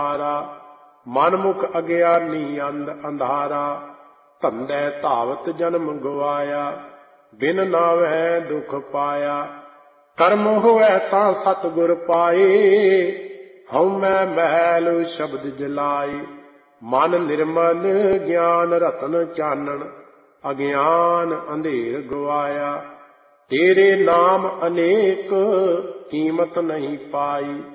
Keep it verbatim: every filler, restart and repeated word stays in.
ਮਨਮੁਖ ਅਗਿਆਨੀ ਅੰਧ ਅੰਧਾਰਾ, ਧੰਦੇ ਧਾਵਤ ਜਨਮ ਗਵਾਇਆ, ਬਿਨ ਨਾਵੈ ਦੁਖ ਪਾਇਆ। ਕਰਮ ਹੋਇ ਤਾਂ ਸਤਿਗੁਰ ਪਾਏ, ਹਉਮੈ ਮਹਿਲ ਸ਼ਬਦ ਜਲਾਏ। ਮਨ ਨਿਰਮਲ ਗਿਆਨ ਰਤਨ ਚਾਨਣ, ਅਗਿਆਨ ਅੰਧੇਰ ਗਵਾਇਆ। ਤੇਰੇ ਨਾਮ ਅਨੇਕ ਕੀਮਤ ਨਹੀਂ ਪਾਈ,